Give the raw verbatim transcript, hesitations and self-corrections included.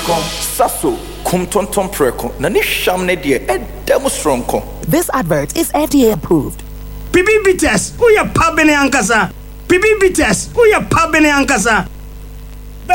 Precon, Sasso, Kum Tonton Precon, Nani Shamne dear, Ed Demostronco. This advert is F D A approved. Bibi Bites, who ya pabene ankasa? Bibi Bites, who ya pabene ankasa?